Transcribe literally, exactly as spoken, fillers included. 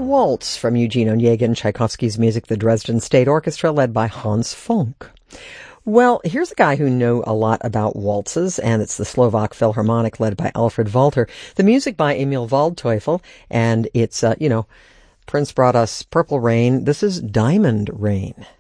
Waltz from Eugene Onegin, Tchaikovsky's music, the Dresden State Orchestra, led by Hans Funk. Well, here's a guy who knew a lot about waltzes, and it's the Slovak Philharmonic, led by Alfred Walter. The music by Emil Waldteufel, and it's, uh, you know, Prince brought us Purple Rain. This is Diamond Rain.